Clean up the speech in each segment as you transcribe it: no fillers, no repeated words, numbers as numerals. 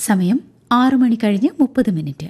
സമയം 6 മണി കഴിഞ്ഞ് 30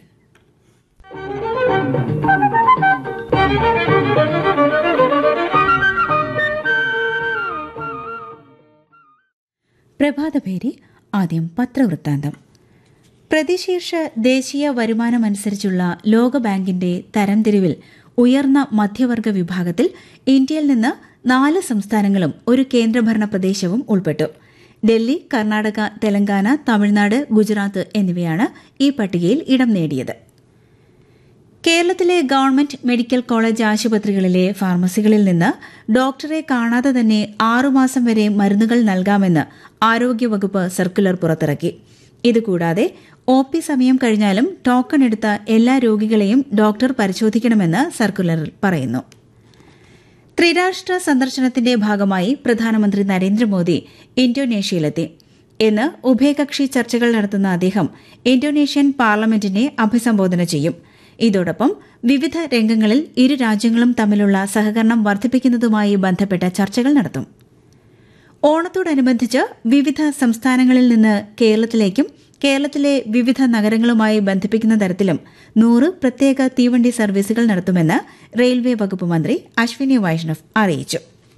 പ്രഭാതഭേരി. ആദ്യം പത്രവൃത്താന്തം. പ്രതിശീർഷ ദേശീയ വരുമാനമനുസരിച്ചുള്ള ലോകബാങ്കിന്റെ തരംതിരിവിൽ ഉയർന്ന മധ്യവർഗ വിഭാഗത്തിൽ ഇന്ത്യയിൽ നിന്ന് 4 സംസ്ഥാനങ്ങളും ഒരു കേന്ദ്രഭരണ പ്രദേശവും ഉൾപ്പെട്ടു. ഡൽഹി, കർണാടക, തെലങ്കാന, തമിഴ്നാട്, ഗുജറാത്ത് എന്നിവയാണ് ഈ പട്ടികയിൽ ഇടം നേടിയത്. കേരളത്തിലെ ഗവൺമെന്റ് മെഡിക്കൽ കോളേജ് ആശുപത്രികളിലെ ഫാർമസികളിൽ നിന്ന് ഡോക്ടറെ കാണാതെ തന്നെ 6 മാസം വരെ മരുന്നുകൾ നൽകാമെന്ന് ആരോഗ്യവകുപ്പ് സർക്കുലർ പുറത്തിറക്കി. ഇതുകൂടാതെ OP സമയം കഴിഞ്ഞാലും ടോക്കൺ എടുത്ത എല്ലാ രോഗികളെയും ഡോക്ടർ പരിശോധിക്കണമെന്ന് സർക്കുലറിൽ പറയുന്നു. ത്രിരാഷ്ട്ര സന്ദർശനത്തിന്റെ ഭാഗമായി പ്രധാനമന്ത്രി നരേന്ദ്രമോദി ഇന്തോനേഷ്യയിലെത്തി. ഇന്ന് ഉഭയകക്ഷി ചർച്ചകൾ നടത്തുന്ന അദ്ദേഹം ഇന്തോനേഷ്യൻ പാർലമെന്റിനെ അഭിസംബോധന ചെയ്യും. ഇതോടൊപ്പം വിവിധ രംഗങ്ങളിൽ ഇരു രാജ്യങ്ങളും തമ്മിലുള്ള സഹകരണം വർദ്ധിപ്പിക്കുന്നതുമായി ബന്ധപ്പെട്ട ചർച്ചകൾ നടത്തും. ഓണത്തോടനുബന്ധിച്ച് വിവിധ സംസ്ഥാനങ്ങളിൽ നിന്ന് കേരളത്തിലേക്കും കേരളത്തിലെ വിവിധ നഗരങ്ങളുമായി ബന്ധിപ്പിക്കുന്ന തരത്തിലും 100 പ്രത്യേക തീവണ്ടി സർവീസുകൾ നടത്തുമെന്ന് റെയിൽവേ വകുപ്പ് മന്ത്രി അശ്വിനി വൈഷ്ണവ് അറിയിച്ചു.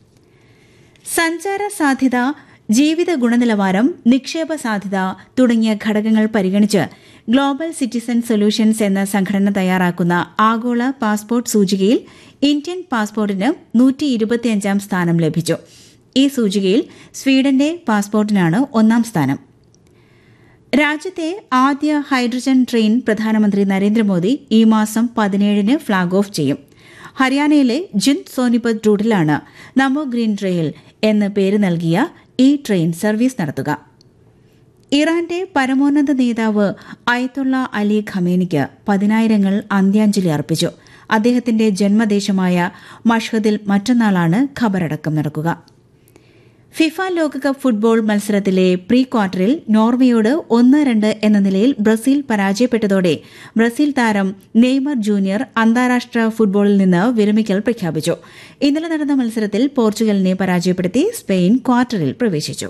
സഞ്ചാര സാധ്യത, ജീവിത ഗുണനിലവാരം, നിക്ഷേപ സാധ്യത തുടങ്ങിയ ഘടകങ്ങൾ പരിഗണിച്ച് ഗ്ലോബൽ സിറ്റിസൺ സൊല്യൂഷൻസ് എന്ന സംഘടന തയ്യാറാക്കുന്ന ആഗോള പാസ്പോർട്ട് സൂചികയിൽ ഇന്ത്യൻ പാസ്പോർട്ടിന് 125ാം സ്ഥാനം ലഭിച്ചു. ഈ സൂചികയിൽ സ്വീഡന്റെ പാസ്പോർട്ടിനാണ് 1ാം സ്ഥാനം. രാജ്യത്തെ ആദ്യ ഹൈഡ്രജൻ ട്രെയിൻ പ്രധാനമന്ത്രി നരേന്ദ്രമോദി ഈ മാസം 17-ന് ഫ്ളാഗ് ഓഫ് ചെയ്യും. ഹരിയാനയിലെ ജിന്ദ് സോനിപത് റൂട്ടിലാണ് നമോ ഗ്രീൻ ട്രെയിൽ എന്ന് പേര് നൽകിയ ഈ ട്രെയിൻ സർവീസ് നടത്തുക. ഇറാന്റെ പരമോന്നത നേതാവ് അയതൊള്ള അലി ഖമേനിക്ക് 10,000 അന്ത്യാഞ്ജലി അർപ്പിച്ചു. അദ്ദേഹത്തിന്റെ ജന്മദേശമായ മഷ്ഹദിൽ മറ്റന്നാളാണ് ഖബറടക്കം നടക്കുക. ഫിഫ ലോകകപ്പ് ഫുട്ബോൾ മത്സരത്തിലെ പ്രീ ക്വാർട്ടറിൽ നോർവേയോട് 1-2 എന്ന നിലയിൽ ബ്രസീൽ പരാജയപ്പെട്ടതോടെ ബ്രസീൽ താരം നെയ്മർ ജൂനിയർ അന്താരാഷ്ട്ര ഫുട്ബോളിൽ നിന്ന് വിരമിക്കൽ പ്രഖ്യാപിച്ചു. ഇന്നലെ നടന്ന മത്സരത്തിൽ പോർച്ചുഗലിനെ പരാജയപ്പെടുത്തി സ്പെയിൻ ക്വാർട്ടറിൽ പ്രവേശിച്ചു.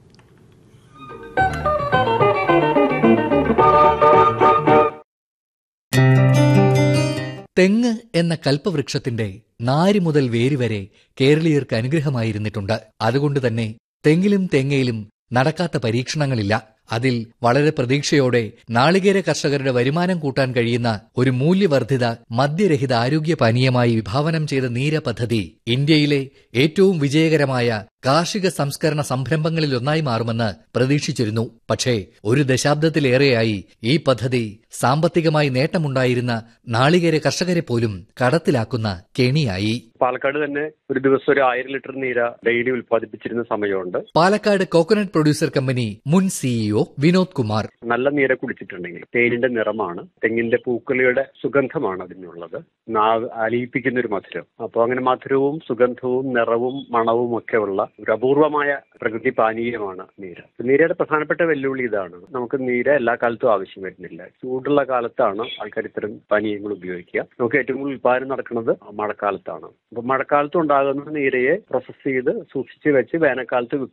തെങ്ങ് എന്ന കൽപ്പവൃക്ഷത്തിന്റെ നാരി മുതൽ വേര് വരെ കേരളീയർക്ക് അനുഗ്രഹമായിരുന്നിട്ടുണ്ട്. അതുകൊണ്ടുതന്നെ തെങ്ങിലും തേങ്ങയിലും നടക്കാത്ത പരീക്ഷണങ്ങളില്ല. അതിൽ വളരെ പ്രതീക്ഷയോടെ നാളികേര കർഷകരുടെ വരുമാനം കൂട്ടാൻ കഴിയുന്ന ഒരു മൂല്യവർദ്ധിത മദ്യരഹിത ആരോഗ്യ പാനീയമായി വിഭാവനം ചെയ്ത നീര പദ്ധതി ഇന്ത്യയിലെ ഏറ്റവും വിജയകരമായ കാർഷിക സംസ്കരണ സംരംഭങ്ങളിലൊന്നായി മാറുമെന്ന് പ്രതീക്ഷിച്ചിരുന്നു. പക്ഷേ 1 ദശാബ്ദത്തിലേറെയായി ഈ പദ്ധതി സാമ്പത്തികമായി നേട്ടമുണ്ടായിരുന്ന നാളികേര കർഷകരെ പോലും കടത്തിലാക്കുന്ന കെണിയായി. പാലക്കാട് തന്നെ ഒരു ദിവസം 1000 ലിറ്റർ നീര ഡെയിലി ഉൽപ്പാദിപ്പിച്ചിരുന്ന സമയമുണ്ട്. പാലക്കാട് കോക്കനട്ട് പ്രൊഡ്യൂസർ കമ്പനി മുൻ CEO വിനോദ് കുമാർ. നല്ല നീര കുടിച്ചിട്ടുണ്ടെങ്കിൽ തേനിന്റെ നിറമാണ്, തെങ്ങിന്റെ പൂക്കുലയുടെ സുഗന്ധമാണ് അതിനുള്ളത്. നാവ് അലിയിപ്പിക്കുന്ന ഒരു മധുരം. അപ്പോൾ അങ്ങനെ മധുരവും സുഗന്ധവും നിറവും മണവും ഒക്കെ ഉള്ള ഒരു അപൂർവമായ പ്രകൃതി പാനീയമാണ് നീര. നീരയുടെ പ്രധാനപ്പെട്ട വെല്ലുവിളി ഇതാണ്: നമുക്ക് നീര എല്ലാ കാലത്തും ആവശ്യം വരുന്നില്ല. ചൂടുള്ള കാലത്താണ് ആൾക്കാർ ഇത്തരം പാനീയങ്ങൾ ഉപയോഗിക്കുക. നമുക്ക് ഏറ്റവും കൂടുതൽ ഉൽപ്പാദനം നടക്കുന്നത് മഴക്കാലത്താണ്. അപ്പൊ മഴക്കാലത്ത് ഉണ്ടാകുന്ന നീരയെ പ്രോസസ് ചെയ്ത് സൂക്ഷിച്ച് വെച്ച് വേനൽക്കാലത്ത്